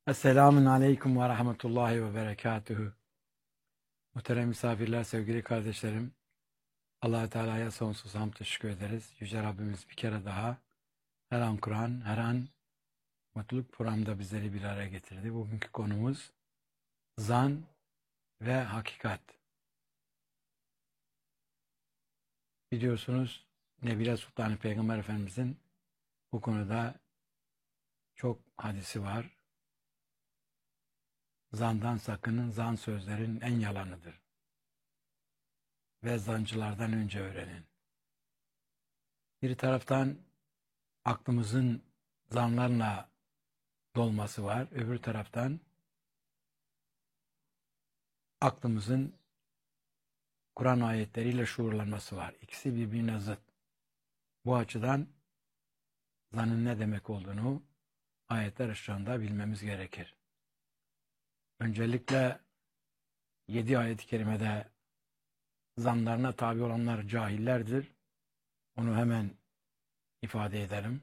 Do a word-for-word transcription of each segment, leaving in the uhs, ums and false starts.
Esselamun Aleyküm ve Rahmetullahi ve Berekatühü. Muhterem misafirler, sevgili kardeşlerim. Allah-u Teala'ya sonsuz hamd teşekkür ederiz. Yüce Rabbimiz bir kere daha her an Kur'an, her an mutluluk programda bizleri bir araya getirdi. Bugünkü konumuz zan ve hakikat. Biliyorsunuz Nebile Sultanı Peygamber Efendimizin bu konuda çok hadisi var. Zandan sakının, zan sözlerin en yalanıdır. Ve zancılardan önce öğrenin. Bir taraftan aklımızın zanlarla dolması var. Öbür taraftan aklımızın Kur'an ayetleriyle şuurlanması var. İkisi birbirine zıt. Bu açıdan zanın ne demek olduğunu ayetler ışığında bilmemiz gerekir. Öncelikle yedi ayet-i kerimede zanlarına tabi olanlar cahillerdir. Onu hemen ifade edelim.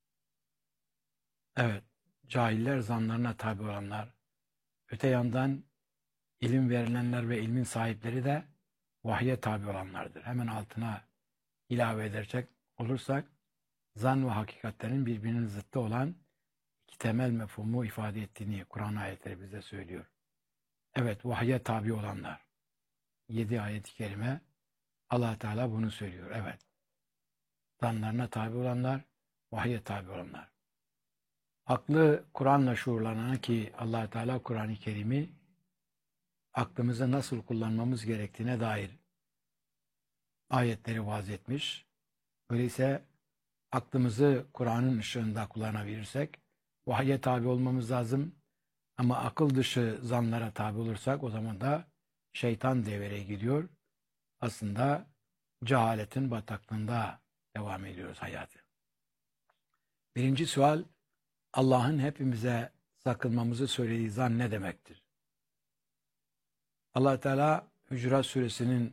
Evet, cahiller zanlarına tabi olanlar. Öte yandan ilim verilenler ve ilmin sahipleri de vahye tabi olanlardır. Hemen altına ilave edecek olursak, zan ve hakikatlerin birbirinin zıttı olan iki temel mefhumu ifade ettiğini Kur'an ayetleri bize söylüyor. Evet, vahye tabi olanlar. Yedi ayet-i kerime Allah Teala bunu söylüyor. Evet. Zanlarına tabi olanlar, vahye tabi olanlar. Aklı Kur'an'la şuurlanan ki Allah Teala Kur'an-ı Kerim'i aklımızı nasıl kullanmamız gerektiğine dair ayetleri vaz etmiş. Öyleyse aklımızı Kur'an'ın ışığında kullanabilirsek vahye tabi olmamız lazım. Ama akıl dışı zanlara tabi olursak o zaman da şeytan devreye giriyor. Aslında cehaletin bataklığında devam ediyoruz hayatı. Birinci sual, Allah'ın hepimize sakınmamızı söylediği zan ne demektir? Allah Teala Hucurat Suresinin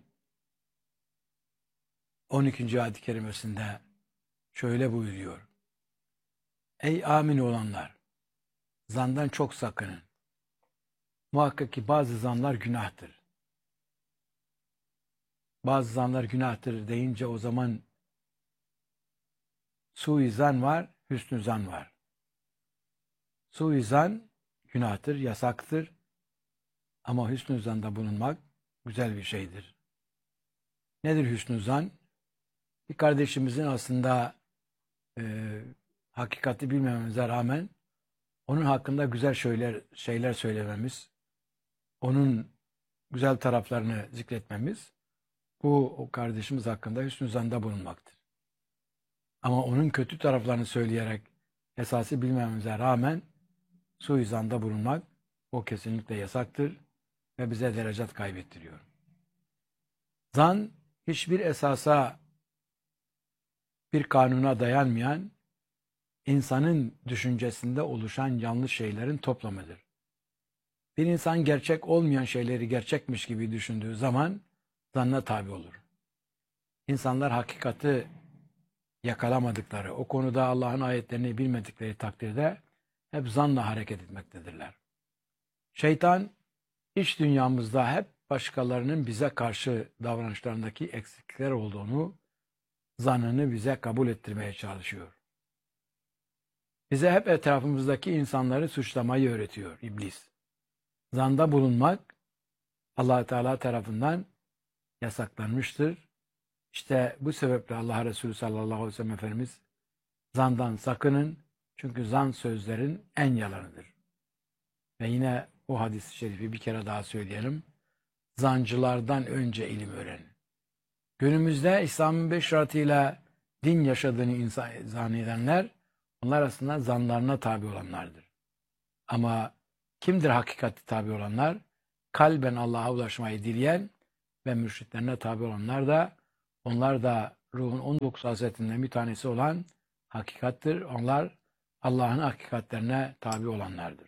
on ikinci ayet-i kerimesinde şöyle buyuruyor. Ey amin olanlar! Zandan çok sakının. Muhakkak ki bazı zanlar günahtır. Bazı zanlar günahtır deyince o zaman suizan var, hüsnü zan var. Suizan günahtır, yasaktır. Ama hüsnü zanda bulunmak güzel bir şeydir. Nedir hüsnü zan? Bir kardeşimizin aslında e, hakikati bilmememize rağmen onun hakkında güzel şeyler, şeyler söylememiz, onun güzel taraflarını zikretmemiz, bu o kardeşimiz hakkında hüsnü zanda bulunmaktır. Ama onun kötü taraflarını söyleyerek esası bilmememize rağmen suizanda bulunmak, o kesinlikle yasaktır ve bize derecat kaybettiriyor. Zan, hiçbir esasa, bir kanuna dayanmayan, insanın düşüncesinde oluşan yanlış şeylerin toplamıdır. Bir insan gerçek olmayan şeyleri gerçekmiş gibi düşündüğü zaman zanna tabi olur. İnsanlar hakikati yakalamadıkları, o konuda Allah'ın ayetlerini bilmedikleri takdirde hep zanla hareket etmektedirler. Şeytan, iç dünyamızda hep başkalarının bize karşı davranışlarındaki eksiklikler olduğunu, zannını bize kabul ettirmeye çalışıyor. Bize hep etrafımızdaki insanları suçlamayı öğretiyor iblis. Zanda bulunmak Allah Teala tarafından yasaklanmıştır. İşte bu sebeple Allah Resulü sallallahu aleyhi ve sellem Efendimiz zandan sakının çünkü zan sözlerin en yalanıdır. Ve yine o hadis-i şerifi bir kere daha söyleyelim. Zancılardan önce ilim öğrenin. Günümüzde İslam'ın beş şartıyla din yaşadığını insan zannedenler, onlar aslında zanlarına tabi olanlardır. Ama kimdir hakikati tabi olanlar? Kalben Allah'a ulaşmayı dileyen ve mürşitlerine tabi olanlar da, onlar da ruhun on dokuz hazretinden bir tanesi olan hakikattir. Onlar Allah'ın hakikatlerine tabi olanlardır.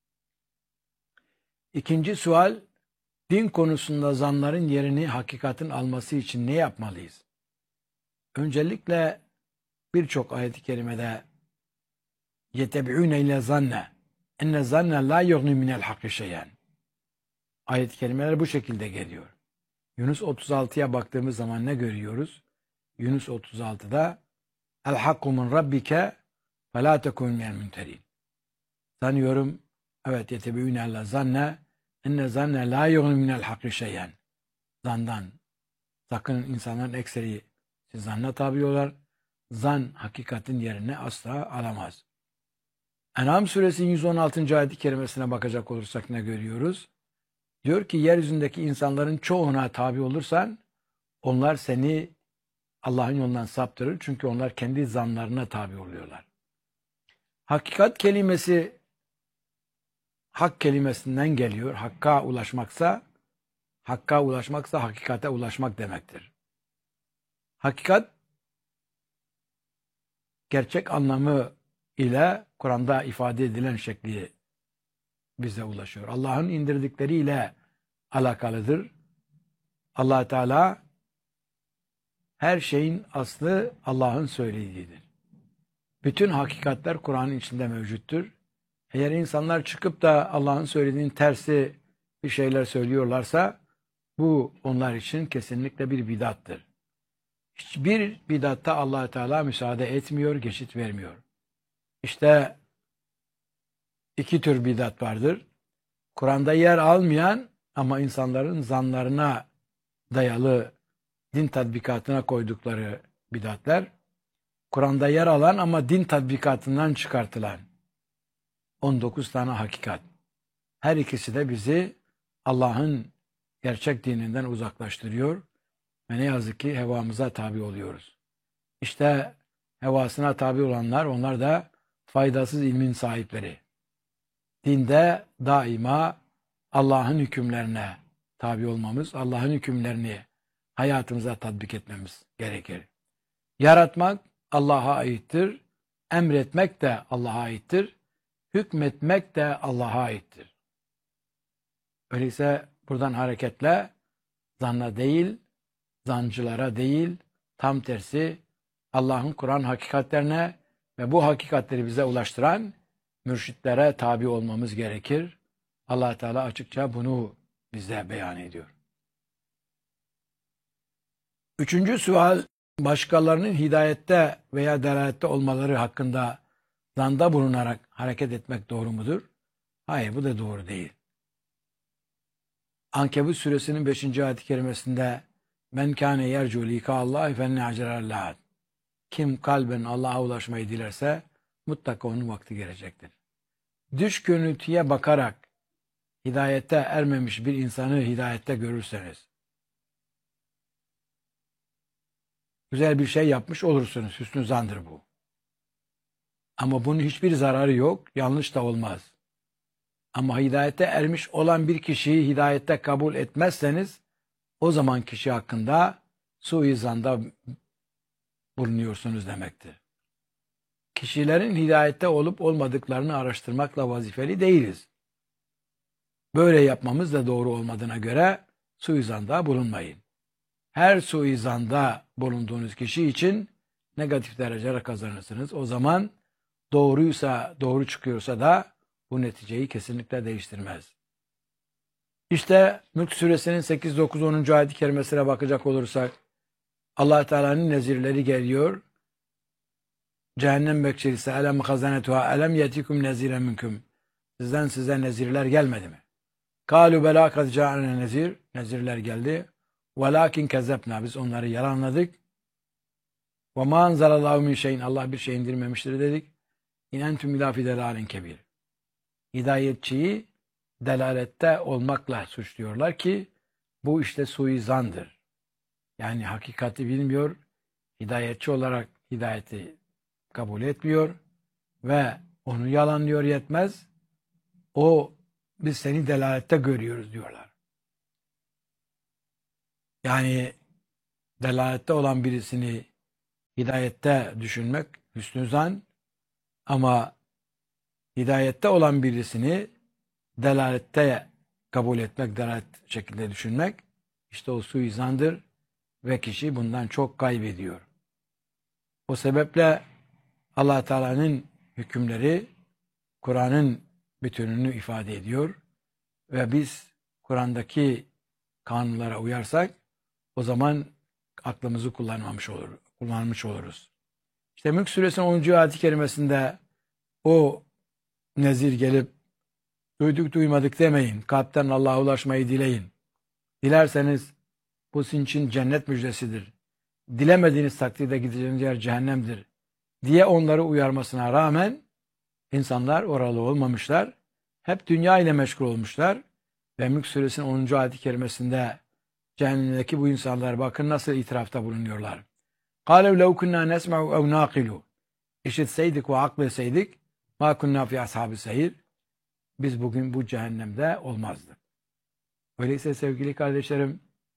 İkinci sual, din konusunda zanların yerini hakikatin alması için ne yapmalıyız? Öncelikle birçok ayet-i kerimede yetebi'ûne ile zanne, enne zanne la yughni minel hakkı şeyen. Ayet-i kerimeler bu şekilde geliyor. Yunus otuz altıya baktığımız zaman ne görüyoruz? Yunus otuz altıda el hakku min rabbike fe la tekun minel mümterin. Sanıyorum, evet, yetebeyünelle zanne enne zanne la yughni minel hakkı şeyen. Zandan. Sakın insanların ekseri zanna tabi olar. Zan hakikatin yerine asla alamaz. En'am suresinin yüz on altıncı ayet-i kerimesine bakacak olursak ne görüyoruz? Diyor ki yeryüzündeki insanların çoğuna tabi olursan onlar seni Allah'ın yolundan saptırır. Çünkü onlar kendi zanlarına tabi oluyorlar. Hakikat kelimesi hak kelimesinden geliyor. Hakka ulaşmaksa hakka ulaşmaksa hakikate ulaşmak demektir. Hakikat gerçek anlamı ile Kur'an'da ifade edilen şekli bize ulaşıyor. Allah'ın indirdikleriyle alakalıdır. Allah Teala her şeyin aslı Allah'ın söylediğidir. Bütün hakikatler Kur'an'ın içinde mevcuttur. Eğer insanlar çıkıp da Allah'ın söylediğinin tersi bir şeyler söylüyorlarsa bu onlar için kesinlikle bir bidattır. Hiçbir bidatta Allah Teala müsaade etmiyor, geçit vermiyor. İşte iki tür bidat vardır. Kur'an'da yer almayan ama insanların zanlarına dayalı din tatbikatına koydukları bidatler. Kur'an'da yer alan ama din tatbikatından çıkartılan on dokuz tane hakikat. Her ikisi de bizi Allah'ın gerçek dininden uzaklaştırıyor ve ne yazık ki hevamıza tabi oluyoruz. İşte hevasına tabi olanlar, onlar da faydasız ilmin sahipleri. Dinde daima Allah'ın hükümlerine tabi olmamız, Allah'ın hükümlerini hayatımıza tatbik etmemiz gerekir. Yaratmak Allah'a aittir, emretmek de Allah'a aittir, hükmetmek de Allah'a aittir. Öyleyse buradan hareketle zanna değil, zancılara değil, tam tersi Allah'ın Kur'an hakikatlerine ve bu hakikatleri bize ulaştıran mürşitlere tabi olmamız gerekir. Allah Teala açıkça bunu bize beyan ediyor. Üçüncü sual, başkalarının hidayette veya delalette olmaları hakkında zanda bulunarak hareket etmek doğru mudur? Hayır, bu da doğru değil. Ankebut suresinin beşinci ayet-i kerimesinde men kâne yercu likâllâhi fenne acerellâh. Kim kalben Allah'a ulaşmayı dilerse mutlaka onun vakti gelecektir. Dış görüntüye bakarak hidayette ermemiş bir insanı hidayette görürseniz güzel bir şey yapmış olursunuz. Hüsnü zandır bu. Ama bunun hiçbir zararı yok. Yanlış da olmaz. Ama hidayete ermiş olan bir kişiyi hidayette kabul etmezseniz o zaman kişi hakkında suizanda bulunuyorsunuz demektir. Kişilerin hidayette olup olmadıklarını araştırmakla vazifeli değiliz. Böyle yapmamız da doğru olmadığına göre suizanda bulunmayın. Her suizanda bulunduğunuz kişi için negatif dereceler kazanırsınız. O zaman doğruysa, doğru çıkıyorsa da bu neticeyi kesinlikle değiştirmez. İşte Mülk suresinin sekiz, dokuz, onuncu ayet-i kerimesine bakacak olursak Allah Teala'nın nezirleri geliyor. Cehennem bekçisi elem hazanetuha elem yetikum neziren minkum. Sizden size nezirler gelmedi mi? Kalu bela kad ca'ana nezir. Nezirler geldi. Velakin kezzebna. Biz onları yalanladık. Ve ma anzalallahu min şeyin. Allah bir şey indirmemiştir dedik. İn entum ila fi delalin kebir. Hidayetçiyi delalette olmakla suçluyorlar ki bu işte suizandır. Yani hakikati bilmiyor, hidayetçi olarak hidayeti kabul etmiyor ve onu yalanlıyor, yetmez. O biz seni delalette görüyoruz diyorlar. Yani delalette olan birisini hidayette düşünmek hüsnü zan, ama hidayette olan birisini delalette kabul etmek, delalet şekilde düşünmek işte o suizandır ve kişi bundan çok kaybediyor. O sebeple Allah Teala'nın hükümleri, Kur'an'ın bütününü ifade ediyor. Ve biz Kur'an'daki kanunlara uyarsak o zaman aklımızı kullanmamış olur, kullanmış oluruz. İşte Mülk Suresinin onuncu ayet-i kerimesinde o nezir gelip duyduk duymadık demeyin. Kalpten Allah'a ulaşmayı dileyin. Dilerseniz bu sizin için cennet müjdesidir. Dilemediğiniz takdirde gideceğiniz yer cehennemdir diye onları uyarmasına rağmen insanlar oralı olmamışlar. Hep dünya ile meşgul olmuşlar. Ve Mülk Suresinin onuncu ayet-i kerimesinde cehennemdeki bu insanlar bakın nasıl itirafta bulunuyorlar. قَالَوْ لَوْ كُنَّا نَسْمَعُ اَوْ نَاقِلُوا İşitseydik ve akletseydik مَا كُنَّا فِي أَصْحَابِ السَّعِيرِ Biz bugün bu cehennemde olmazdık. Öyleyse sevgili kardeşlerim,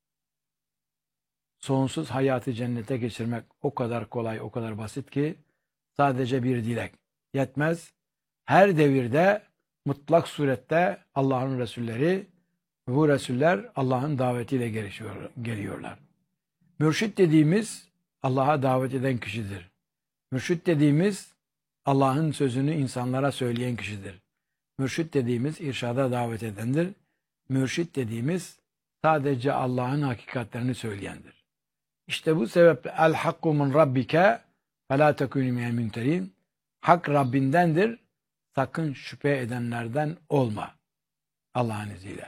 sonsuz hayatı cennete geçirmek o kadar kolay, o kadar basit ki sadece bir dilek yetmez. Her devirde mutlak surette Allah'ın Resulleri, bu Resuller Allah'ın davetiyle gelişiyor, geliyorlar. Mürşit dediğimiz Allah'a davet eden kişidir. Mürşit dediğimiz Allah'ın sözünü insanlara söyleyen kişidir. Mürşit dediğimiz irşada davet edendir. Mürşit dediğimiz sadece Allah'ın hakikatlerini söyleyendir. İşte bu sebeple el hakku min rabbike ve la tekûnü minel mümterin. Hak Rabbindendir. Sakın şüphe edenlerden olma. Allah'ın izniyle.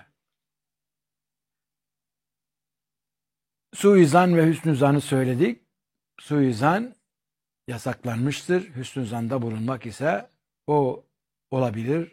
Suizan ve hüsnü zanı söyledik. Suizan yasaklanmıştır. Hüsnü zanda bulunmak ise o olabilir.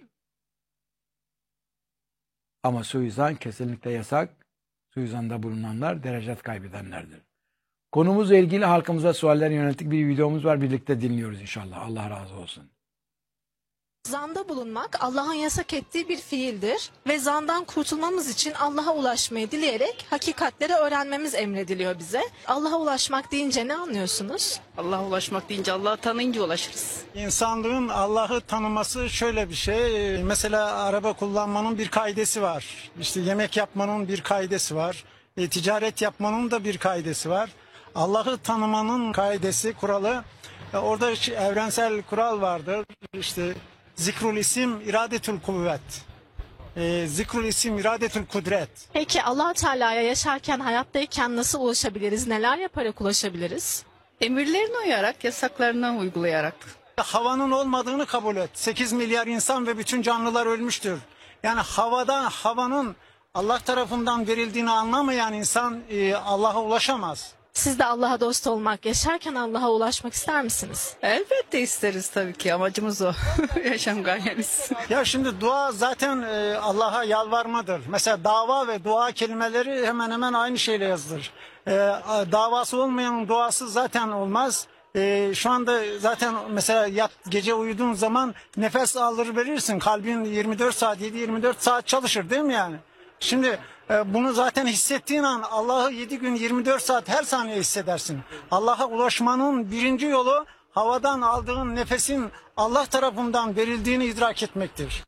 Ama suizan kesinlikle yasak. Suizanda bulunanlar derecet kaybedenlerdir. Konumuzla ilgili halkımıza sualler yönelik bir videomuz var. Birlikte dinliyoruz inşallah. Allah razı olsun. Zanda bulunmak Allah'ın yasak ettiği bir fiildir ve zandan kurtulmamız için Allah'a ulaşmayı dileyerek hakikatleri öğrenmemiz emrediliyor bize. Allah'a ulaşmak deyince ne anlıyorsunuz? Allah'a ulaşmak deyince Allah'ı tanıyınca ulaşırız. İnsanlığın Allah'ı tanıması şöyle bir şey. Mesela araba kullanmanın bir kaidesi var. İşte yemek yapmanın bir kaidesi var. E, ticaret yapmanın da bir kaidesi var. Allah'ı tanımanın kaidesi, kuralı. E, orada evrensel kural vardır. İşte zikrul isim, iradetül kuvvet. E, zikrul isim, iradetül kudret. Peki Allah Teala'ya yaşarken, hayattayken nasıl ulaşabiliriz? Neler yaparak ulaşabiliriz? Emirlerine uyarak, yasaklarına uygulayarak. Havanın olmadığını kabul et. sekiz milyar insan ve bütün canlılar ölmüştür. Yani havadan, havanın Allah tarafından verildiğini anlamayan insan e, Allah'a ulaşamaz. Siz de Allah'a dost olmak, yaşarken Allah'a ulaşmak ister misiniz? Elbette isteriz tabii ki. Amacımız o. Yaşam gayemiz. Ya şimdi dua zaten e, Allah'a yalvarmadır. Mesela dava ve dua kelimeleri hemen hemen aynı şeyle yazılır. E, davası olmayan duası zaten olmaz. E, şu anda zaten mesela yat, gece uyuduğun zaman nefes alır verirsin. Kalbin yirmi dört saat, yedi yirmi dört saat çalışır değil mi yani? Şimdi e, bunu zaten hissettiğin an Allah'ı yedi gün yirmi dört saat her saniye hissedersin. Allah'a ulaşmanın birinci yolu havadan aldığın nefesin Allah tarafından verildiğini idrak etmektir.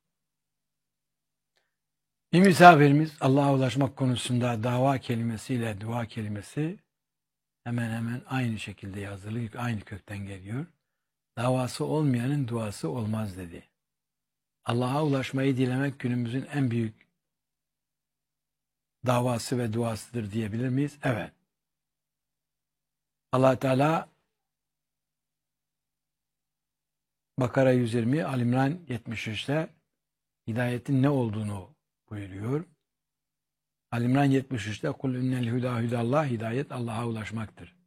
Bir misafirimiz Allah'a ulaşmak konusunda dava kelimesiyle dua kelimesi hemen hemen aynı şekilde yazılı, aynı kökten geliyor. Davası olmayanın duası olmaz dedi. Allah'a ulaşmayı dilemek günümüzün en büyük davası ve duasıdır diyebilir miyiz? Evet. Allah Teala Bakara yüz yirmi, Ali İmran yetmiş üçte hidayetin ne olduğunu buyuruyor. Ali İmran yetmiş üçte kul innel huda hudallah, hidayet Allah'a ulaşmaktır.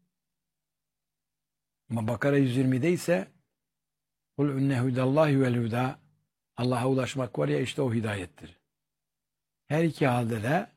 Ama Bakara yüz yirmide ise kul inne hudallahi vel huda, Allah'a ulaşmak var ya işte o hidayettir. Her iki halde de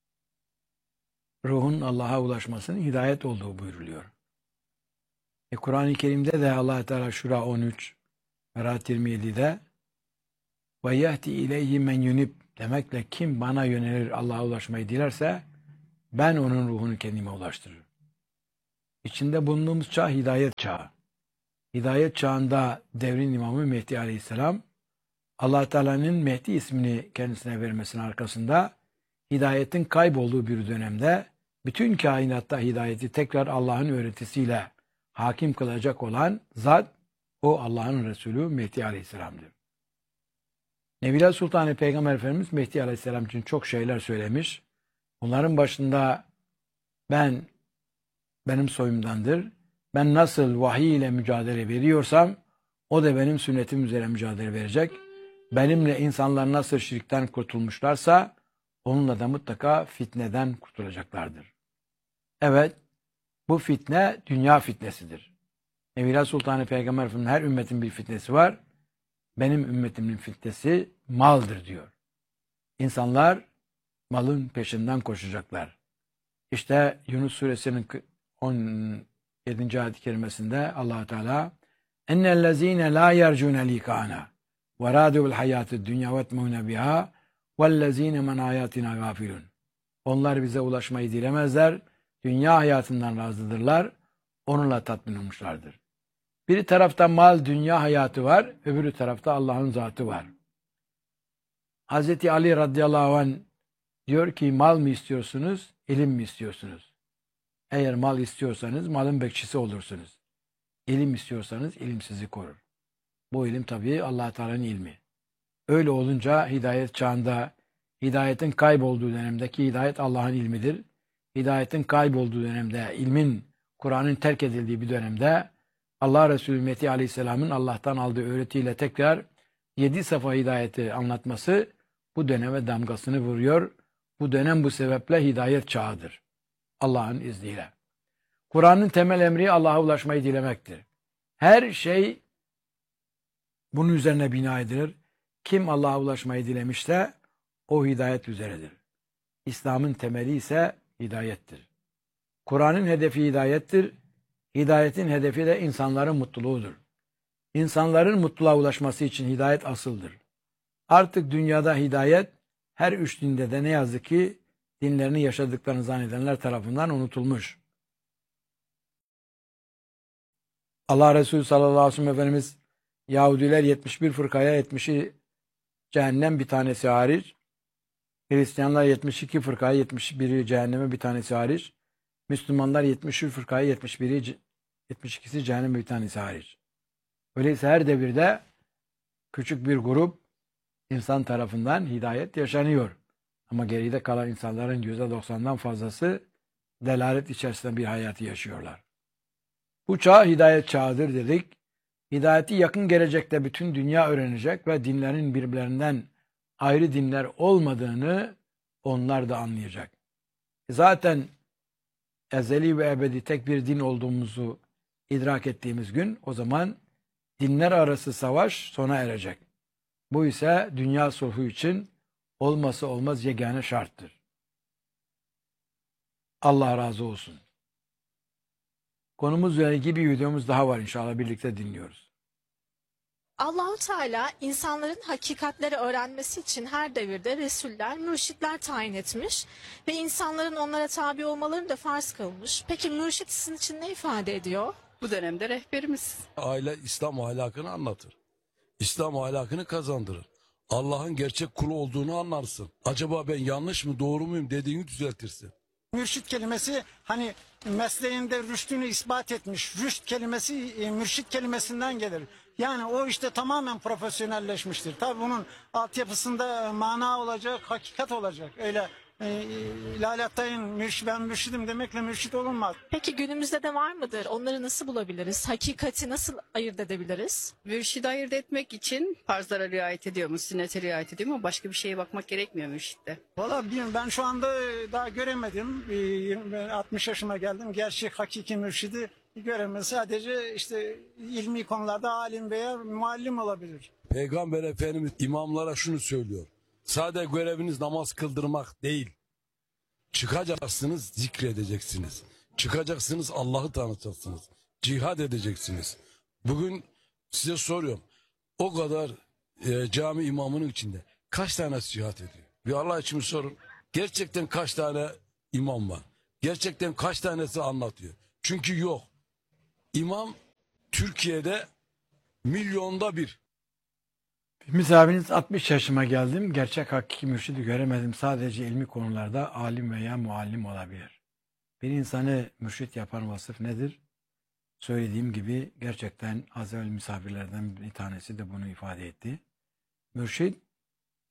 ruhun Allah'a ulaşmasının hidayet olduğu buyuruluyor. E, Kur'an-ı Kerim'de de Allah Teala Şura on üç, Berat yirmi yedide ve yehti ileyhi men yunib demekle kim bana yönelir Allah'a ulaşmayı dilerse ben onun ruhunu kendime ulaştırırım. İçinde bulunduğumuz çağ hidayet çağı. Hidayet çağında devrin imamı Mehdi Aleyhisselam Allah Teala'nın Mehdi ismini kendisine vermesinin arkasında hidayetin kaybolduğu bir dönemde bütün kainatta hidayeti tekrar Allah'ın öğretisiyle hakim kılacak olan zat o Allah'ın Resulü Mehdi Aleyhisselam'dır. Evliya Sultanı Peygamber Efendimiz Mehdi Aleyhisselam için çok şeyler söylemiş. Bunların başında ben, benim soyumdandır. Ben nasıl vahiy ile mücadele veriyorsam o da benim sünnetim üzere mücadele verecek. Benimle insanlar nasıl şirkten kurtulmuşlarsa onunla da mutlaka fitneden kurtulacaklardır. Evet, bu fitne dünya fitnesidir. Evliya Sultanı Peygamber Efendimiz her ümmetin bir fitnesi var. Benim ümmetimin fitnesi maldır diyor. İnsanlar malın peşinden koşacaklar. İşte Yunus suresinin on yedinci ayet-i kerimesinde Allah Teala ennellezine la yercune likana ve radu bil hayatid dunya ve etmune biha vellezine men ayatina gafilun. Onlar bize ulaşmayı dilemezler. Dünya hayatından razıdırlar. Onunla tatmin olmuşlardır. Bir tarafta mal, dünya hayatı var. Öbürü tarafta Allah'ın zatı var. Hazreti Ali radıyallahu anh diyor ki mal mı istiyorsunuz, ilim mi istiyorsunuz? Eğer mal istiyorsanız malın bekçisi olursunuz. İlim istiyorsanız ilim sizi korur. Bu ilim tabii Allah Teala'nın ilmi. Öyle olunca hidayet çağında, hidayetin kaybolduğu dönemdeki hidayet Allah'ın ilmidir. Hidayetin kaybolduğu dönemde, ilmin, Kur'an'ın terk edildiği bir dönemde Allah Resulü Mehdi Aleyhisselam'ın Allah'tan aldığı öğretiyle tekrar yedi safa hidayeti anlatması bu döneme damgasını vuruyor. Bu dönem bu sebeple hidayet çağıdır. Allah'ın izniyle. Kur'an'ın temel emri Allah'a ulaşmayı dilemektir. Her şey bunun üzerine bina edilir. Kim Allah'a ulaşmayı dilemişse o hidayet üzeredir. İslam'ın temeli ise hidayettir. Kur'an'ın hedefi hidayettir. Hidayetin hedefi de insanların mutluluğudur. İnsanların mutluluğa ulaşması için hidayet asıldır. Artık dünyada hidayet her üç dinde de ne yazık ki dinlerini yaşadıklarını zannedenler tarafından unutulmuş. Allah Resulü sallallahu aleyhi ve sellem Efendimiz Yahudiler yetmiş bir fırkaya yetmişi cehennem bir tanesi hariç, Hristiyanlar yetmiş iki fırkaya yetmiş biri cehenneme bir tanesi hariç, Müslümanlar yetmiş üç fırkaya yetmiş biri yetmiş ikisi cehenneme bir tanesi hariç. Öyleyse her devirde küçük bir grup insan tarafından hidayet yaşanıyor. Ama geride kalan insanların yüzde doksandan fazlası delalet içerisinde bir hayatı yaşıyorlar. Bu çağ hidayet çağıdır dedik. Hidayeti yakın gelecekte bütün dünya öğrenecek ve dinlerin birbirlerinden ayrı dinler olmadığını onlar da anlayacak. Zaten ezeli ve ebedi tek bir din olduğumuzu idrak ettiğimiz gün o zaman dinler arası savaş sona erecek. Bu ise dünya sulhu için olması olmaz yegane şarttır. Allah razı olsun. Konumuzla ilgili bir videomuz daha var inşallah birlikte dinliyoruz. Allahu Teala insanların hakikatleri öğrenmesi için her devirde resuller, mürşitler tayin etmiş ve insanların onlara tabi olmalarını da farz kılmış. Peki mürşit sizin için ne ifade ediyor? Bu dönemde rehberimiz. Aile İslam ahlakını anlatır. İslam ahlakını kazandırır. Allah'ın gerçek kulu olduğunu anlarsın. Acaba ben yanlış mı doğru muyum dediğini düzeltirsin. Mürşit kelimesi hani mesleğinde rüştünü ispat etmiş. Rüşt kelimesi e, mürşit kelimesinden gelir. Yani o işte tamamen profesyonelleşmiştir. Tabii bunun altyapısında mana olacak, hakikat olacak. Öyle e, lalattayın mürş, ben mürşidim demekle mürşit olunmaz. Peki günümüzde de var mıdır? Onları nasıl bulabiliriz? Hakikati nasıl ayırt edebiliriz? Mürşidi ayırt etmek için farzlara riayet ediyor mu, sünnete riayet ediyor mu? Başka bir şeye bakmak gerekmiyor mürşitte. Valla bilmiyorum, ben şu anda daha göremedim. E, yirmi- altmış yaşıma geldim. Gerçek hakiki mürşidi göremem. Sadece işte ilmi konularda alim veya muallim olabilir. Peygamber Efendimiz imamlara şunu söylüyor. Sadece göreviniz namaz kıldırmak değil. Çıkacaksınız, zikredeceksiniz. Çıkacaksınız, Allah'ı tanıtacaksınız. Cihad edeceksiniz. Bugün size soruyorum. O kadar e, cami imamının içinde kaç tane cihat ediyor? Bir Allah için sorun. Gerçekten kaç tane imam var? Gerçekten kaç tanesi anlatıyor? Çünkü yok. İmam Türkiye'de milyonda bir. Misafiriniz altmış yaşıma geldim. Gerçek hakiki mürşidi göremedim. Sadece ilmi konularda alim veya muallim olabilir. Bir insanı mürşit yapan vasıf nedir? Söylediğim gibi gerçekten az evvel misafirlerden bir tanesi de bunu ifade etti. Mürşit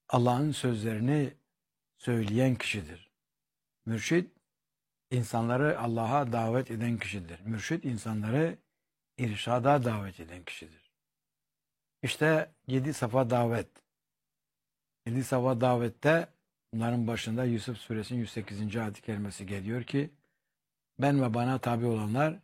Allah'ın sözlerini söyleyen kişidir. Mürşid, insanları Allah'a davet eden kişidir. Mürşid, insanları irşada davet eden kişidir. İşte yedi safa davet. Yedi safa davette bunların başında Yusuf Suresinin yüz sekizinci ayet-i kerimesi geliyor ki ben ve bana tabi olanlar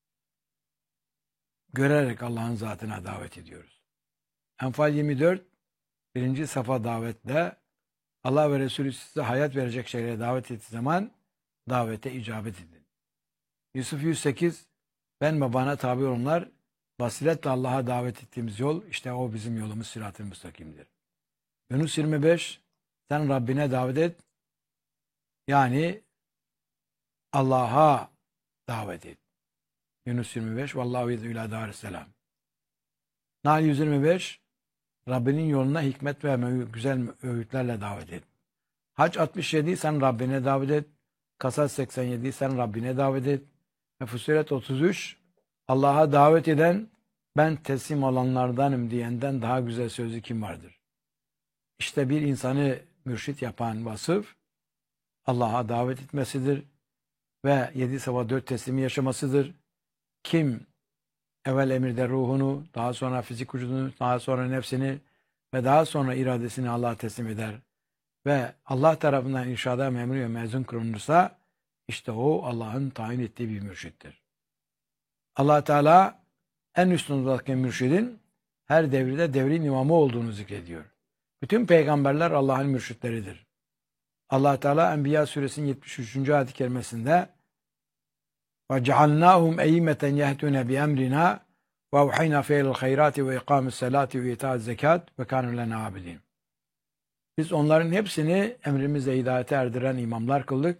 görerek Allah'ın zatına davet ediyoruz. Enfal yirmi dört birinci safa davette Allah ve Resulü size hayat verecek şeylere davet ettiği zaman davete icabet edin. Yusuf yüz sekiz ben ve bana tabi olanlar basiretle Allah'a davet ettiğimiz yol işte o bizim yolumuz sırat-ı müstakimdir. Yunus yirmi beş sen Rabbine davet et yani Allah'a davet et. Yunus yirmi beş vallahu yed'u ila darisselam. Nahl yüz yirmi beş Rabbinin yoluna hikmet ve güzel öğütlerle davet et. Hac altmış yedi sen Rabbine davet et. Kasas seksen yedi sen Rabbine davet et. Ve Fussilet otuz üç Allah'a davet eden ben teslim olanlardanım diyenden daha güzel sözü kim vardır? İşte bir insanı mürşit yapan vasıf Allah'a davet etmesidir ve yedi safa dört teslimi yaşamasıdır. Kim evvel emirde ruhunu, daha sonra fizik vücudunu, daha sonra nefsini ve daha sonra iradesini Allah'a teslim eder ve Allah tarafından irşada memur ve mezun kılınırsa işte o Allah'ın tayin ettiği bir mürşittir. Allah Teala en üstündeki mürşidin her devirde devrin imamı olduğunu zikrediyor. Bütün peygamberler Allah'ın mürşitleridir. Allah Teala Enbiya suresinin yetmiş üçüncü ayet-i kerimesinde وَجَعَلْنَاهُمْ اَيِّمَّةً يَهْتُونَ بِأَمْرِنَا وَاَوْحَيْنَا فِيهِ الْخَيْرَاتِ وَاِقَامِ الصَّلَاةِ وَاِيْتَاءِ الزَّكَاةِ وَكَانُوا لَنَا عَابِدِينَ. Biz onların hepsini emrimizle hidayete erdiren imamlar kıldık.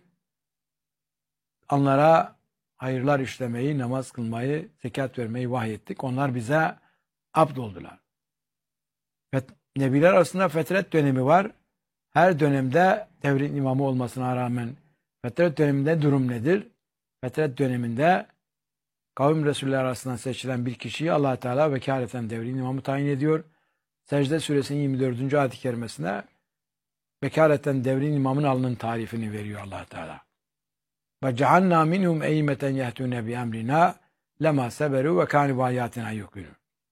Onlara hayırlar işlemeyi, namaz kılmayı, zekat vermeyi vahyettik. Onlar bize abd oldular. Nebiler arasında fetret dönemi var. Her dönemde devrin imamı olmasına rağmen fetret döneminde durum nedir? Fetret döneminde kavim Resulleri arasından seçilen bir kişiyi Allah Teala vekaleten devrin imamı tayin ediyor. Secde suresinin yirmi dördüncü ayet-i kerimesinde vekaleten devrin imamın alnının tarifini veriyor Allah Teala. Ve cealna minhum eymeten yehtune bi emrina lema seberu ve kanu ayatina yuqinu.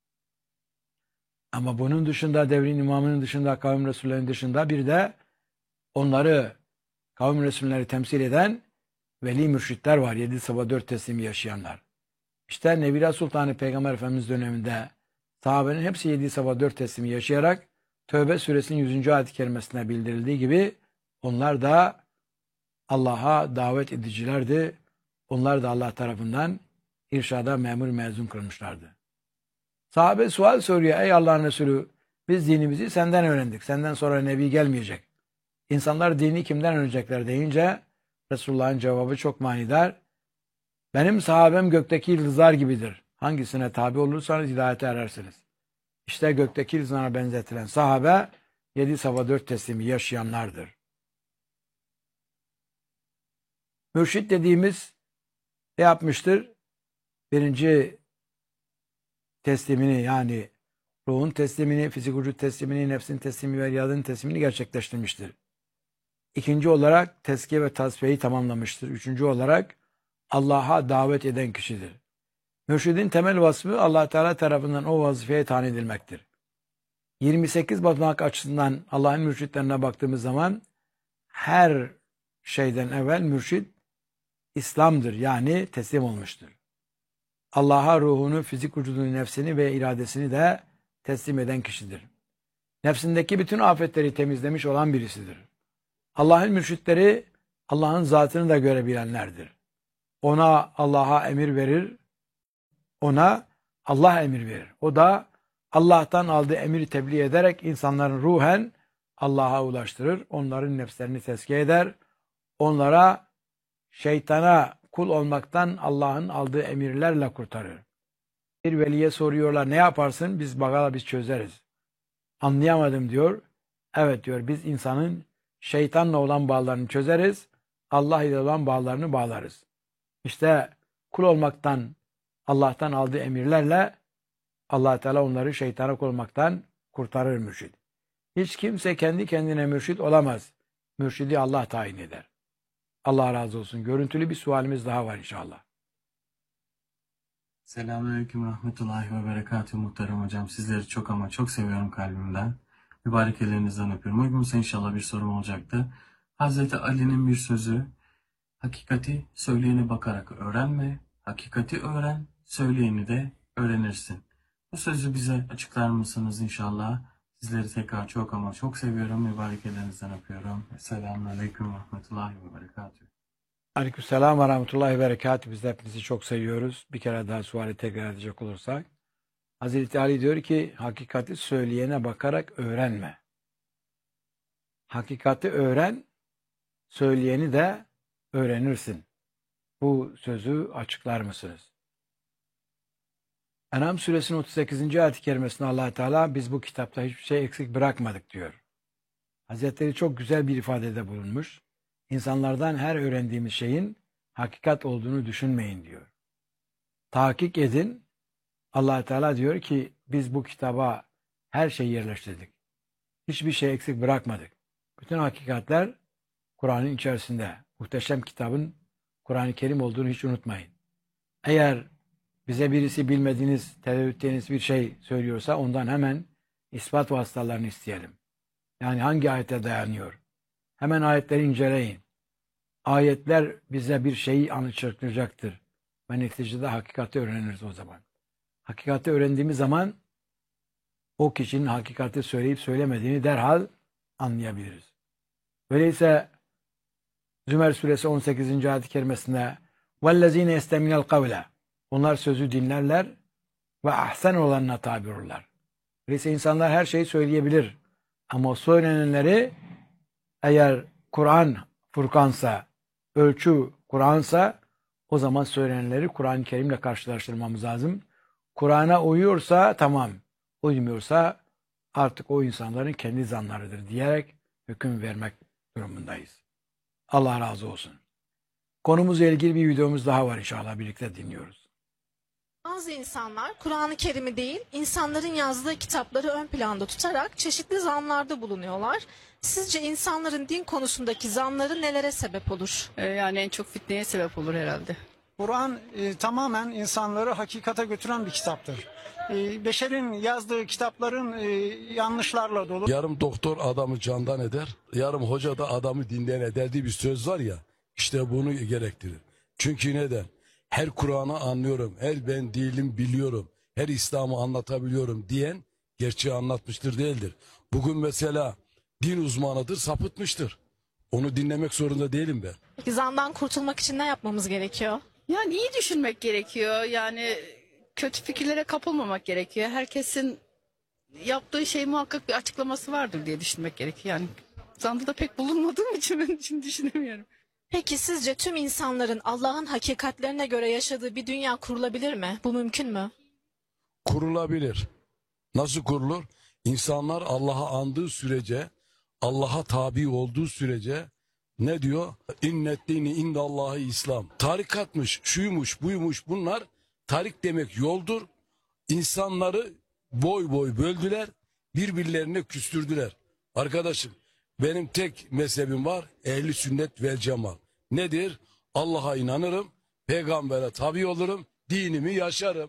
Ama bunun dışında devrin imamının dışında kavim Resullerinin dışında bir de onları kavim Resulleri temsil eden veli mürşitler var. Yedi safa dört teslimi yaşayanlar. İşte Nebiler Sultanı Peygamber Efendimiz döneminde sahabenin hepsi yedi safa dört teslimi yaşayarak Tövbe suresinin yüzüncü ayet-i kerimesine bildirildiği gibi onlar da Allah'a davet edicilerdi. Onlar da Allah tarafından irşada memur mezun kılmışlardı. Sahabe sual soruyor. Ey Allah'ın Resulü biz dinimizi senden öğrendik. Senden sonra Nebi gelmeyecek. İnsanlar dini kimden öğrenecekler deyince Resulullah'ın cevabı çok manidar. Benim sahabem gökteki yıldızlar gibidir. Hangisine tabi olursanız hidayete erersiniz. İşte gökteki yıldızlara benzetilen sahabe yedi safa dört teslimi yaşayanlardır. Mürşit dediğimiz ne yapmıştır? Birinci teslimini yani ruhun teslimini, fizik vücut teslimini, nefsin teslimini ve iradının teslimini gerçekleştirmiştir. İkinci olarak tezkiye ve tasfiyeyi tamamlamıştır. Üçüncü olarak Allah'a davet eden kişidir. Mürşidin temel vasfı Allah Teala tarafından o vazifeye tayin edilmektir. yirmi sekiz basamak açısından Allah'ın mürşitlerine baktığımız zaman her şeyden evvel mürşid İslam'dır yani teslim olmuştur. Allah'a ruhunu, fizik vücudunu, nefsini ve iradesini de teslim eden kişidir. Nefsindeki bütün afetleri temizlemiş olan birisidir. Allah'ın mürşitleri Allah'ın zatını da görebilenlerdir. Ona Allah'a emir verir, ona Allah emir verir. O da Allah'tan aldığı emiri tebliğ ederek insanların ruhen Allah'a ulaştırır. Onların nefslerini tezkiye eder. Onlara şeytana kul olmaktan Allah'ın aldığı emirlerle kurtarır. Bir veliye soruyorlar ne yaparsın? Biz bakalım biz çözeriz. Anlayamadım diyor. Evet diyor biz insanın şeytanla olan bağlarını çözeriz. Allah ile olan bağlarını bağlarız. İşte kul olmaktan Allah'tan aldığı emirlerle Allah Teala onları şeytana kul olmaktan kurtarır mürşid. Hiç kimse kendi kendine mürşit olamaz. Mürşidi Allah tayin eder. Allah razı olsun. Görüntülü bir sualimiz daha var inşallah. Selamünaleyküm rahmetullahi ve berekatühü muhterem hocam. Sizleri çok ama çok seviyorum kalbimden. Mübarek ellerinizden öpüyorum. Uygun ise inşallah bir sorum olacaktı. Hazreti Ali'nin bir sözü, hakikati söyleyene bakarak öğrenme, hakikati öğren, söyleyeni de öğrenirsin. Bu sözü bize açıklar mısınız inşallah? Sizleri tekrar çok ama çok seviyorum. Mübarek ellerinizden öpüyorum. Selamünaleyküm rahmetullahi ve berekatühü. Aleykümselam ve rahmetullahi ve berekatuhu. Biz de hepinizi çok seviyoruz. Bir kere daha suali tekrar edecek olursak. Hazreti Ali diyor ki hakikati söyleyene bakarak öğrenme. Hakikati öğren, söyleyeni de öğrenirsin. Bu sözü açıklar mısınız? En'am suresinin otuz sekizinci ayet-i kerimesinde Allah Teala biz bu kitapta hiçbir şey eksik bırakmadık diyor. Hazretleri çok güzel bir ifadede bulunmuş. İnsanlardan her öğrendiğimiz şeyin hakikat olduğunu düşünmeyin diyor. Tahkik edin. Allah Teala diyor ki biz bu kitaba her şeyi yerleştirdik. Hiçbir şey eksik bırakmadık. Bütün hakikatler Kur'an'ın içerisinde. Muhteşem kitabın Kur'an-ı Kerim olduğunu hiç unutmayın. Eğer bize birisi bilmediğiniz, tereddüt ettiğiniz bir şey söylüyorsa ondan hemen ispat vasıtalarını isteyelim. Yani hangi ayete dayanıyor? Hemen ayetleri inceleyin. Ayetler bize bir şeyi anlattıracaktır. Ve neticede hakikati öğreniriz o zaman. Hakikati öğrendiğimiz zaman o kişinin hakikati söyleyip söylemediğini derhal anlayabiliriz. Öyleyse Zümer suresi on sekizinci ayet-i kerimesinde وَالَّذ۪ينَ يَسْتَمِنَ الْقَوْلَ onlar sözü dinlerler ve ahsen olanına tabi olurlar. Öyleyse insanlar her şeyi söyleyebilir. Ama söylenenleri eğer Kur'an Furkansa, ölçü Kur'ansa o zaman söylenenleri Kur'an-ı Kerim'le karşılaştırmamız lazım. Kur'an'a uyuyorsa tamam, uymuyorsa artık o insanların kendi zanlarıdır diyerek hüküm vermek durumundayız. Allah razı olsun. Konumuzla ilgili bir videomuz daha var inşallah birlikte dinliyoruz. Bazı insanlar Kur'an-ı Kerim'i değil, insanların yazdığı kitapları ön planda tutarak çeşitli zanlarda bulunuyorlar. Sizce insanların din konusundaki zanları nelere sebep olur? Ee, yani en çok fitneye sebep olur herhalde. Kur'an e, tamamen insanları hakikate götüren bir kitaptır. E, beşerin yazdığı kitapların e, yanlışlarla dolu. Yarım doktor adamı candan eder, yarım hoca da adamı dinden eder diye bir söz var ya, işte bunu gerektirir. Çünkü neden? Her Kur'an'ı anlıyorum, her ben değilim biliyorum, her İslam'ı anlatabiliyorum diyen gerçeği anlatmıştır değildir. Bugün mesela din uzmanıdır, sapıtmıştır. Onu dinlemek zorunda değilim ben. Peki zandan kurtulmak için ne yapmamız gerekiyor? Yani iyi düşünmek gerekiyor. Yani kötü fikirlere kapılmamak gerekiyor. Herkesin yaptığı şey muhakkak bir açıklaması vardır diye düşünmek gerekiyor. Yani zanda da pek bulunmadığım için ben şimdi düşünemiyorum. Peki sizce tüm insanların Allah'ın hakikatlerine göre yaşadığı bir dünya kurulabilir mi? Bu mümkün mü? Kurulabilir. Nasıl kurulur? İnsanlar Allah'a andığı sürece, Allah'a tabi olduğu sürece ne diyor? İnneddini indallahi İslam. Tarikatmış, şuymuş, buymuş bunlar. Tarik demek yoldur. İnsanları boy boy böldüler, birbirlerine küstürdüler. Arkadaşım, benim tek mezhebim var, ehli sünnet vel cemaat. Nedir? Allah'a inanırım, peygambere tabi olurum, dinimi yaşarım.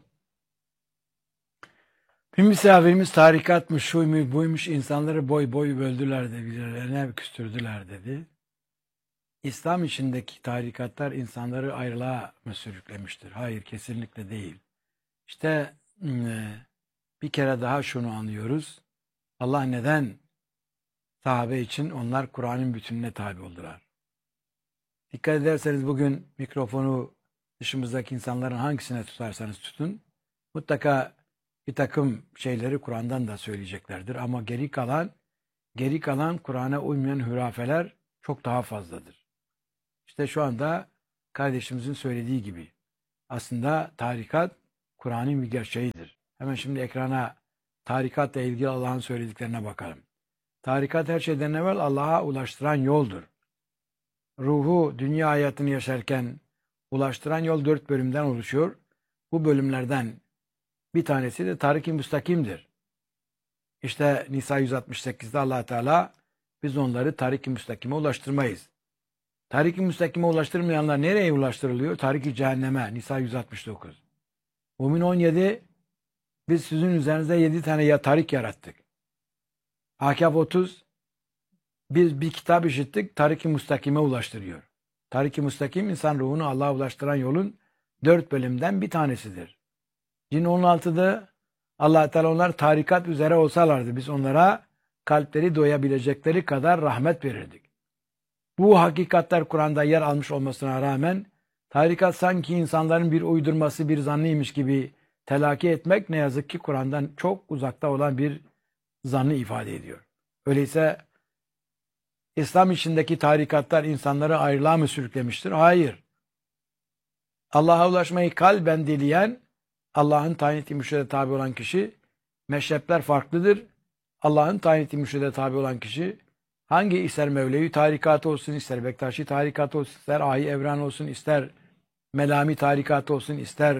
Bir misafirimiz tarikatmış, şuymuş, buymuş insanları boy boy böldüler de birbirlerine küstürdüler dedi. İslam içindeki tarikatlar insanları ayrılığa mı sürüklemiştir? Hayır, kesinlikle değil. İşte bir kere daha şunu anlıyoruz. Allah neden sahabe için onlar Kur'an'ın bütününe tabi oldular? Dikkat ederseniz bugün mikrofonu dışımızdaki insanların hangisine tutarsanız tutun, mutlaka bir takım şeyleri Kur'an'dan da söyleyeceklerdir. Ama geri kalan, geri kalan Kur'an'a uymayan hurafeler çok daha fazladır. İşte şu anda kardeşimizin söylediği gibi aslında tarikat Kur'an'ın bir gerçeğidir. Hemen şimdi ekrana tarikatla ilgili Allah'ın söylediklerine bakalım. Tarikat her şeyden evvel Allah'a ulaştıran yoldur. Ruhu dünya hayatını yaşarken ulaştıran yol dört bölümden oluşuyor. Bu bölümlerden bir tanesi de tarik-i müstakimdir. İşte Nisa yüz altmış sekizde Allah Teala biz onları tarik-i müstakime ulaştırmayız. Tarik-i müstakime ulaştırmayanlar nereye ulaştırılıyor? Tarik-i cehenneme. Nisa yüz altmış dokuz. Mümin on yedi biz sizin üzerinizde yedi tane ya tarik yarattık. Ahkaf otuz biz bir kitap işittik, tarik-i müstakime ulaştırıyor. Tarik-i müstakim insan ruhunu Allah'a ulaştıran yolun dört bölümden bir tanesidir. Cin on altıda Allah Teala onlar tarikat üzere olsalardı biz onlara kalpleri doyabilecekleri kadar rahmet verirdik. Bu hakikatler Kur'an'da yer almış olmasına rağmen tarikat sanki insanların bir uydurması, bir zannıymış gibi telakki etmek ne yazık ki Kur'an'dan çok uzakta olan bir zannı ifade ediyor. Öyleyse İslam içindeki tarikatlar insanları ayrılığa mı sürüklemiştir? Hayır. Allah'a ulaşmayı kalben dileyen, Allah'ın tayin ettiği mürşide tabi olan kişi, meşrepler farklıdır. Allah'ın tayin ettiği mürşide tabi olan kişi, hangi ister Mevlevi tarikatı olsun, ister Bektaşi tarikatı olsun, ister Ahi Evran olsun, ister Melami tarikatı olsun, ister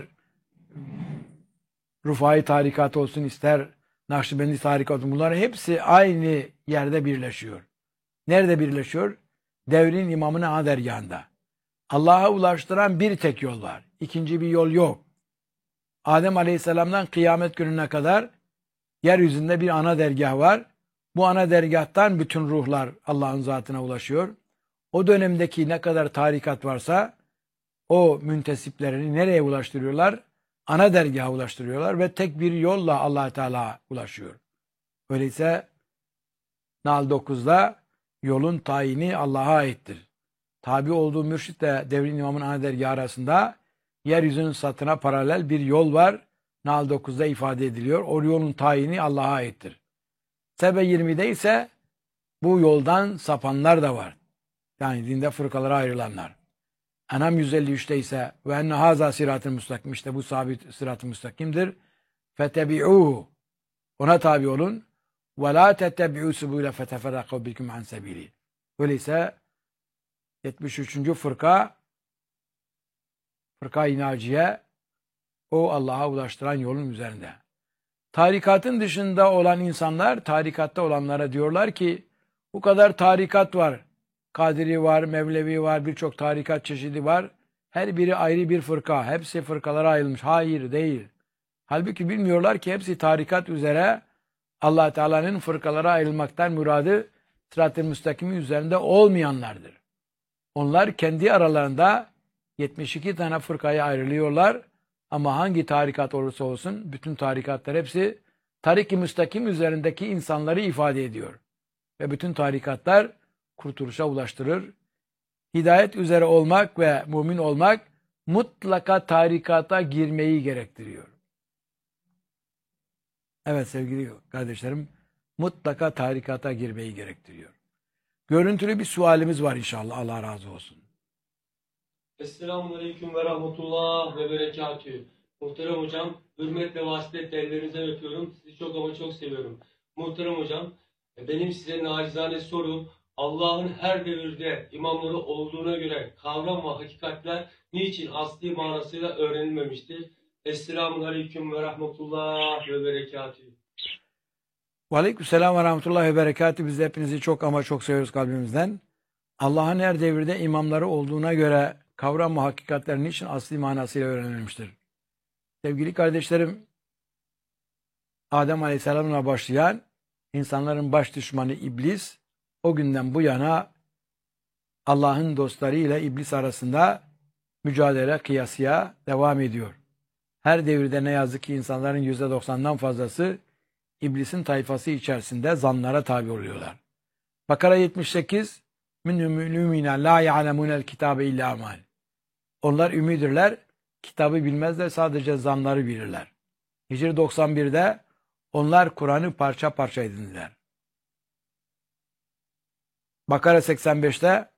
Rufai tarikatı olsun, ister Nakşibendi tarikatı olsun, bunların hepsi aynı yerde birleşiyor. Nerede birleşiyor? Devrin imamının ana dergahında. Allah'a ulaştıran bir tek yol var. İkinci bir yol yok. Adem Aleyhisselam'dan kıyamet gününe kadar yeryüzünde bir ana dergah var. Bu ana dergahtan bütün ruhlar Allah'ın zatına ulaşıyor. O dönemdeki ne kadar tarikat varsa o müntesiplerini nereye ulaştırıyorlar? Ana dergaha ulaştırıyorlar ve tek bir yolla Allah Teala ulaşıyor. Öyleyse Nahl dokuzda yolun tayini Allah'a aittir. Tabi olduğu mürşitle devrin imamın ana dergahı arasında yeryüzünün satına paralel bir yol var. Nahl dokuzda ifade ediliyor. O yolun tayini Allah'a aittir. Sebe yirmide ise bu yoldan sapanlar da var. Yani dinde fırkalara ayrılanlar. Enam yüz elli üçte ise ve enne haza sırat-ı müstakim, işte bu sabit sırat-ı müstakimdir. Fetebi'uhu, ona tabi olun. Ve la tettebi'u subule feteferrakav bikum an sebili. Öyleyse yetmiş üçüncü fırka fırka-i naciye o Allah'a ulaştıran yolun üzerinde. Tarikatın dışında olan insanlar tarikatta olanlara diyorlar ki bu kadar tarikat var. Kadiri var, Mevlevi var, birçok tarikat çeşidi var. Her biri ayrı bir fırka. Hepsi fırkalara ayrılmış. Hayır, değil. Halbuki bilmiyorlar ki hepsi tarikat üzere Allah Teala'nın fırkalara ayrılmaktan muradı sırat-ı müstakimin üzerinde olmayanlardır. Onlar kendi aralarında yetmiş iki tane fırkaya ayrılıyorlar. Ama hangi tarikat olursa olsun bütün tarikatlar hepsi tarik-i müstakim üzerindeki insanları ifade ediyor. Ve bütün tarikatlar kurtuluşa ulaştırır. Hidayet üzere olmak ve mümin olmak mutlaka tarikata girmeyi gerektiriyor. Evet sevgili kardeşlerim, mutlaka tarikata girmeyi gerektiriyor. Görüntülü bir sualimiz var inşallah. Allah razı olsun. Esselamun ve Rahmetullah ve Berekatühü. Muhterem hocam, hürmetle vasıfetle ellerinizden öpüyorum. Sizi çok ama çok seviyorum. Muhterem hocam, benim size nacizane sorum, Allah'ın her devirde imamları olduğuna göre kavram ve hakikatler niçin asli manasıyla öğrenilmemiştir? Esselamun Aleyküm ve Rahmetullah ve Berekatühü. Ve Aleykümselam ve Rahmetullah ve Berekatühü. Biz de hepinizi çok ama çok seviyoruz kalbimizden. Allah'ın her devirde imamları olduğuna göre kavram ve hakikatler niçin asli manasıyla öğrenilmiştir? Sevgili kardeşlerim, Adem Aleyhisselam'la başlayan insanların baş düşmanı iblis, o günden bu yana Allah'ın dostları ile iblis arasında mücadele kıyasıya devam ediyor. Her devirde ne yazık ki insanların yüzde doksandan fazlası iblisin tayfası içerisinde zanlara tabi oluyorlar. Bakara yetmiş sekiz minhum ümine la ya'lemunel kitabe illa amal. Onlar ümidirler, kitabı bilmezler, sadece zanları bilirler. Hicri doksan birde onlar Kur'an'ı parça parça edindiler. Bakara seksen beşte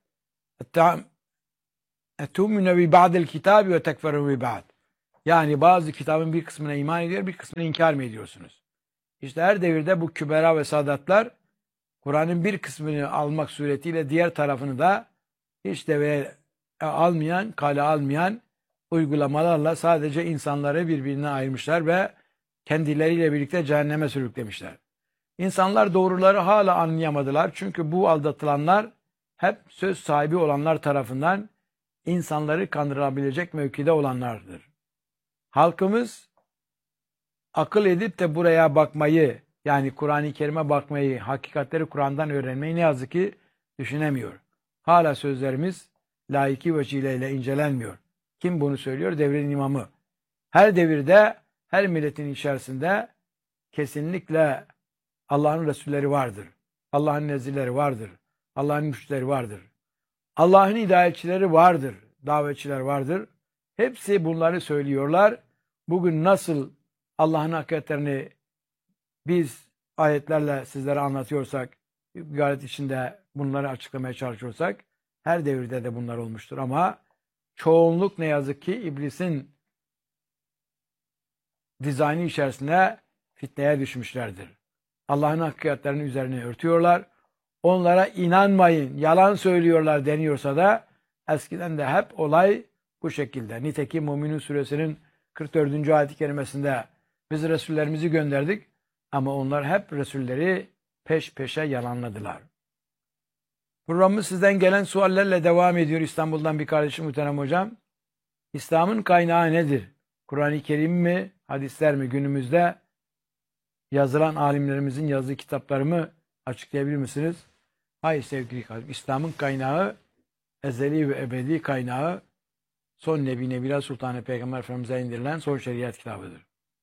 etumine bi ba'dil kitabi ve tekferu bi ba'd. Yani bazı kitabın bir kısmına iman ediyor, bir kısmını inkar mı ediyorsunuz? İşte her devirde bu kübera ve sadatlar Kur'an'ın bir kısmını almak suretiyle diğer tarafını da hiç de almayan, kale almayan uygulamalarla sadece insanları birbirine ayırmışlar ve kendileriyle birlikte cehenneme sürüklemişler. İnsanlar doğruları hala anlayamadılar. Çünkü bu aldatılanlar hep söz sahibi olanlar tarafından insanları kandırabilecek mevkide olanlardır. Halkımız akıl edip de buraya bakmayı, yani Kur'an-ı Kerim'e bakmayı, hakikatleri Kur'an'dan öğrenmeyi ne yazık ki düşünemiyor. Hala sözlerimiz laiki vecileyle incelenmiyor. Kim bunu söylüyor? Devrin imamı. Her devirde, her milletin içerisinde kesinlikle Allah'ın Resulleri vardır. Allah'ın nezirleri vardır. Allah'ın müşterileri vardır. Allah'ın hidayetçileri vardır. Davetçiler vardır. Hepsi bunları söylüyorlar. Bugün nasıl Allah'ın hakikatlerini biz ayetlerle sizlere anlatıyorsak, gayret içinde bunları açıklamaya çalışıyorsak, her devirde de bunlar olmuştur. Ama çoğunluk ne yazık ki iblisin dizaynı içerisinde fitneye düşmüşlerdir. Allah'ın hakikatlerinin üzerine örtüyorlar. Onlara inanmayın, yalan söylüyorlar deniyorsa da eskiden de hep olay bu şekilde. Nitekim Müminun Suresinin kırk dördüncü ayet-i kerimesinde biz Resullerimizi gönderdik ama onlar hep Resulleri peş peşe yalanladılar. Programımız sizden gelen suallerle devam ediyor. İstanbul'dan bir kardeşim muhterem hocam. İslam'ın kaynağı nedir? Kur'an-ı Kerim mi, hadisler mi? Günümüzde yazılan alimlerimizin yazdığı kitapları mı açıklayabilir misiniz? Hayır sevgili kardeşim. İslam'ın kaynağı, ezeli ve ebedi kaynağı son Nebi Nebila Sultanı Peygamber Efendimiz'e indirilen son şeriat kitabıdır.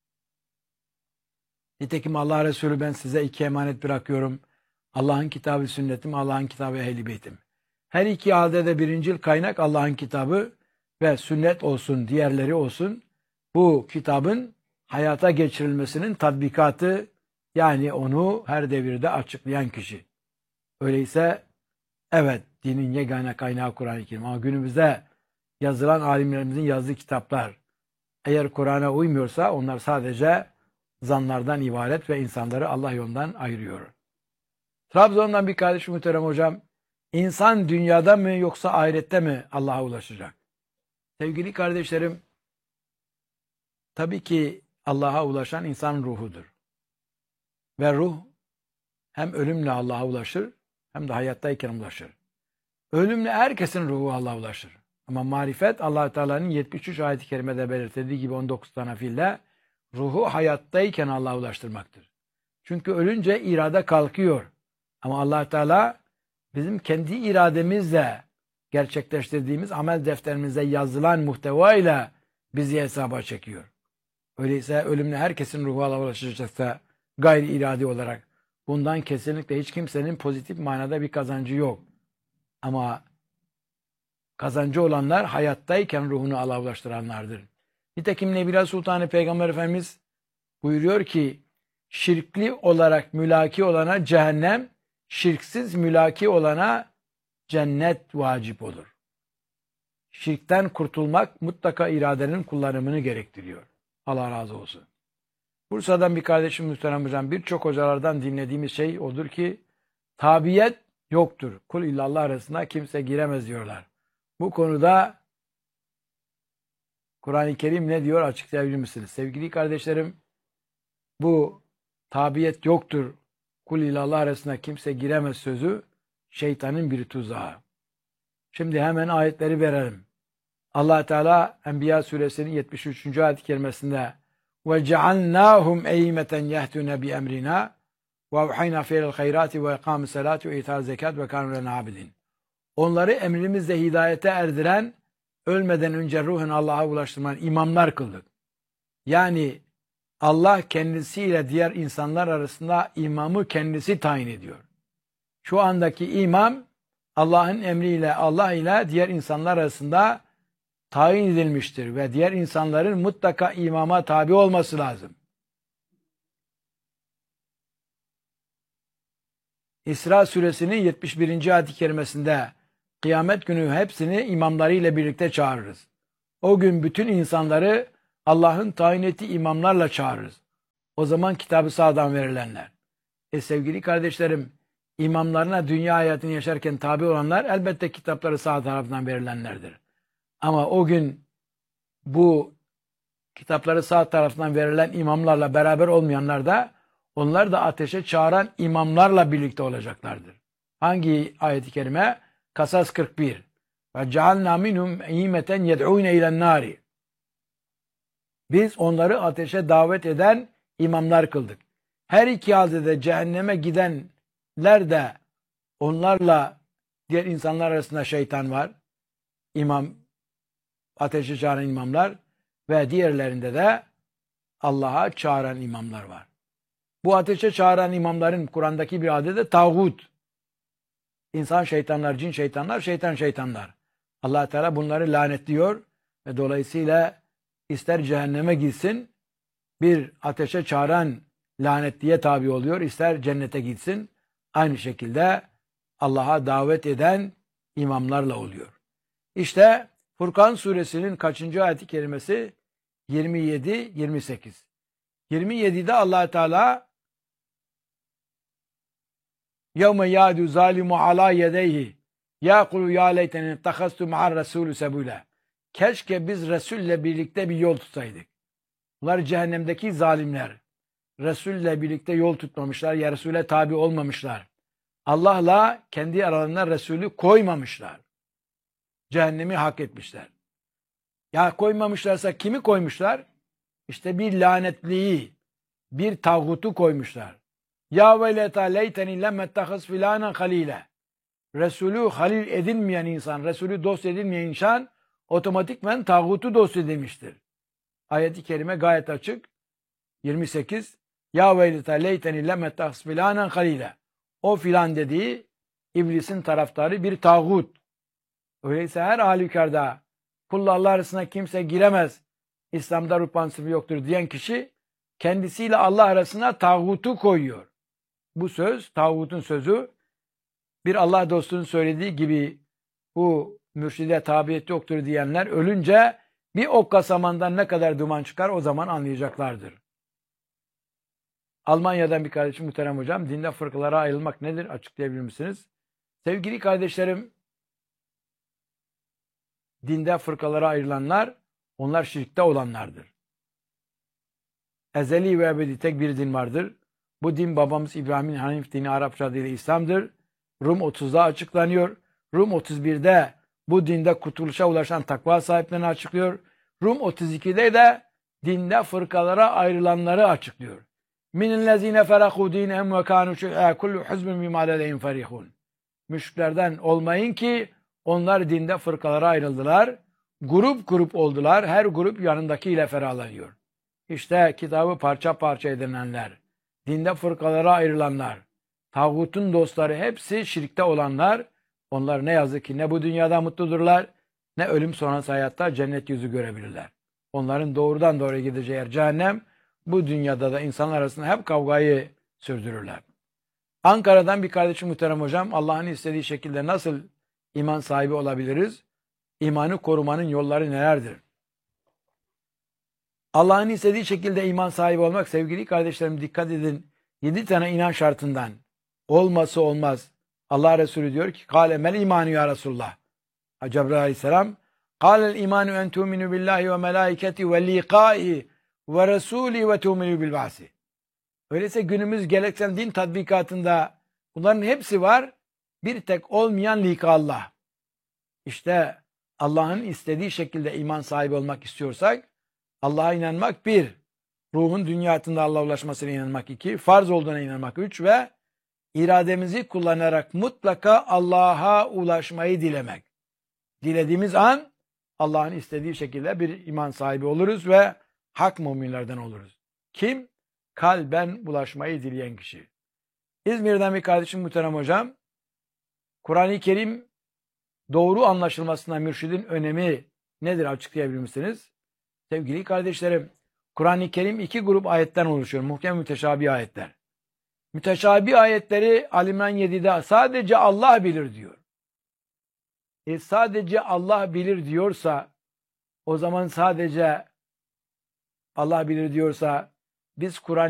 Nitekim Allah Resulü ben size iki emanet bırakıyorum. Allah'ın kitabı sünnetim, Allah'ın kitabı ehl-i beytim. Her iki halde de birincil kaynak Allah'ın kitabı ve sünnet olsun, diğerleri olsun. Bu kitabın hayata geçirilmesinin tatbikatı, yani onu her devirde açıklayan kişi. Öyleyse evet, dinin yegane kaynağı Kur'an-ı Kerim. Ama günümüzde yazılan alimlerimizin yazdığı kitaplar eğer Kur'an'a uymuyorsa onlar sadece zanlardan ibaret ve insanları Allah yolundan ayırıyor. Trabzon'dan bir kardeşim muhterem hocam, insan dünyada mı yoksa ahirette mi Allah'a ulaşacak? Sevgili kardeşlerim, tabii ki Allah'a ulaşan insan ruhudur. Ve ruh hem ölümle Allah'a ulaşır hem de hayattayken ulaşır. Ölümle herkesin ruhu Allah'a ulaşır. Ama marifet Allah Teala'nın yetmiş üç ayet-i kerimede belirttiği gibi on dokuz tane fiille ruhu hayattayken Allah'a ulaştırmaktır. Çünkü ölünce irade kalkıyor. Ama Allah Teala bizim kendi irademizle gerçekleştirdiğimiz amel defterimize yazılan muhtevayla bizi hesaba çekiyor. Öyleyse ölümle herkesin ruhu Allah'a ulaşacaksa gayri iradi olarak bundan kesinlikle hiç kimsenin pozitif manada bir kazancı yok. Ama kazancı olanlar hayattayken ruhunu Allah'a ulaştıranlardır. Nitekim Nebila Sultanı Peygamber Efendimiz buyuruyor ki şirkli olarak mülaki olana cehennem, şirksiz mülaki olana cennet vacip olur. Şirkten kurtulmak mutlaka iradenin kullanımını gerektiriyor. Allah razı olsun. Bursa'dan bir kardeşim muhterem hocam, birçok hocalardan dinlediğimiz şey odur ki tabiyet yoktur. Kul illallah arasında kimse giremez diyorlar. Bu konuda Kur'an-ı Kerim ne diyor açıklayabilir misiniz? Sevgili kardeşlerim, bu tabiyet yoktur, kul ilallah arasında kimse giremez sözü şeytanın bir tuzağı. Şimdi hemen ayetleri verelim. Allah Teala Enbiya suresinin yetmiş üçüncü ayet-i kerimesinde وَجَعَلْنَاهُمْ اَيْمَةً يَهْتُونَ بِأَمْرِنَا وَاَوْحَيْنَا فِيهِ الْخَيْرَاتِ وَاِقَامِ الصَّلَاةِ وَاِيتَاءِ الزَّكَاةِ وَكَانُوا لَنَا عَابِدِينَ. Onları emrimizle hidayete erdiren, ölmeden önce ruhen Allah'a ulaştıran imamlar kıldık. Yani Allah kendisiyle diğer insanlar arasında imamı kendisi tayin ediyor. Şu andaki imam Allah'ın emriyle, Allah ile diğer insanlar arasında tayin edilmiştir ve diğer insanların mutlaka imama tabi olması lazım. İsra suresinin yetmiş birinci ayet-i kerimesinde kıyamet günü hepsini imamlarıyla birlikte çağırırız. O gün bütün insanları Allah'ın tayin ettiği imamlarla çağırırız. O zaman kitabı sağdan verilenler. E sevgili kardeşlerim, imamlarına dünya hayatını yaşarken tabi olanlar elbette kitapları sağ tarafından verilenlerdir. Ama o gün bu kitapları sağ tarafından verilen imamlarla beraber olmayanlar da Onlar da ateşe çağıran imamlarla birlikte olacaklardır. Hangi ayet-i kerime? Kasas kırk bir. Ve cealna minhum eymeten yed'ûne ilen nâri. Biz onları ateşe davet eden imamlar kıldık. Her iki halde de cehenneme gidenler de onlarla diğer insanlar arasında şeytan var. İmam, ateşe çağıran imamlar ve diğerlerinde de Allah'a çağıran imamlar var. Bu ateşe çağıran imamların Kur'an'daki bir adı da tağut. İnsan şeytanlar, cin şeytanlar, şeytan şeytanlar. Allah Teala bunları lanetliyor ve dolayısıyla ister cehenneme gitsin, bir ateşe çağıran lanetliye tabi oluyor, ister cennete gitsin, aynı şekilde Allah'a davet eden imamlarla oluyor. İşte Furkan suresinin kaçıncı ayet-i kerimesi? yirmi yedi yirmi sekiz. yirmi yedide Allah Teala يَوْمَ يَعْدُ ظَالِمُ عَلَى يَدَيْهِ يَقُلُ يَا لَيْتَنِي اتَّخَذْتُ مَعَ الرَّسُولُ سَبُولًا. Keşke biz Resul'le birlikte bir yol tutsaydık. Bunlar cehennemdeki zalimler. Resul'le birlikte yol tutmamışlar, ya Resul'e tabi olmamışlar. Allah'la kendi aralarına Resul'ü koymamışlar. Cehennemi hak etmişler. Ya koymamışlarsa kimi koymuşlar? İşte bir lanetliyi, bir tağutu koymuşlar. Ya veleta leyteni lemmettahız filanen halile. Resulü halil edilmeyen insan, Resulü dost edilmeyen insan otomatikmen tağutu dost edilmiştir. Ayet-i kerime gayet açık. yirmi sekiz. Ya veleta leyteni lemmettahız filanen halile. O filan dediği iblisin taraftarı bir tağut. Öyleyse her halükarda kulla Allah arasına kimse giremez, İslam'da ruh prensibi yoktur diyen kişi kendisiyle Allah arasına tağutu koyuyor. Bu söz, tağutun sözü, bir Allah dostunun söylediği gibi bu mürşide tabiyet yoktur diyenler ölünce bir okka samandan ne kadar duman çıkar o zaman anlayacaklardır. Almanya'dan bir kardeşim muhterem hocam, dinde fırkalara ayrılmak nedir açıklayabilir misiniz? Sevgili kardeşlerim, dinde fırkalara ayrılanlar, onlar şirkte olanlardır. Ezeli ve ebedi tek bir din vardır. Bu din babamız İbrahim'in Hanif dini, Arapça adıyla İslam'dır. Rum otuzda açıklanıyor. Rum otuz birde bu dinde kurtuluşa ulaşan takva sahiplerini açıklıyor. Rum otuz ikide de dinde fırkalara ayrılanları açıklıyor. Minellezine ferahu dinehum ve kanu şi'a kullu hizbin bima ledeyhim ferihun. Müşriklerden olmayın ki onlar dinde fırkalara ayrıldılar. Grup grup oldular. Her grup yanındakiyle ferahlanıyor. İşte kitabı parça parça edinenler, dinde fırkalara ayrılanlar, tağutun dostları hepsi şirkte olanlar. Onlar ne yazık ki ne bu dünyada mutludurlar, ne ölüm sonrası hayatta cennet yüzü görebilirler. Onların doğrudan doğruya gideceği yer cehennem. Bu dünyada da insanlar arasında hep kavgayı sürdürürler. Ankara'dan bir kardeşim muhterem hocam, Allah'ın istediği şekilde nasıl iman sahibi olabiliriz? İmanı korumanın yolları nelerdir? Allah'ın istediği şekilde iman sahibi olmak, sevgili kardeşlerim dikkat edin, yedi tane inan şartından olması olmaz. Allah Resulü diyor ki, "Kâle mel imanu ya Resulullah." Cebrail aleyhisselam, "Kâlel imanu en tu'minu billahi ve melâiketi ve liqâi ve resûli ve tu'minu bil ba'si." Öyleyse günümüz geleneksel din tatbikatında bunların hepsi var. Bir tek olmayan lika Allah. İşte Allah'ın istediği şekilde iman sahibi olmak istiyorsak, Allah'a inanmak bir, ruhun dünya hayatında Allah'a ulaşmasına inanmak iki, farz olduğuna inanmak üç ve irademizi kullanarak mutlaka Allah'a ulaşmayı dilemek. Dilediğimiz an Allah'ın istediği şekilde bir iman sahibi oluruz ve hak müminlerden oluruz. Kim? Kalben ulaşmayı dileyen kişi. İzmir'den bir kardeşim muhterem hocam, Kur'an-ı Kerim doğru anlaşılmasına mürşidin önemi nedir açıklayabilir misiniz? Sevgili kardeşlerim, Kur'an-ı Kerim iki grup ayetten oluşuyor. Muhkem müteşabih ayetler. Müteşabih ayetleri Ali İmran yedide sadece Allah bilir diyor. E sadece Allah bilir diyorsa, o zaman sadece Allah bilir diyorsa biz Kur'an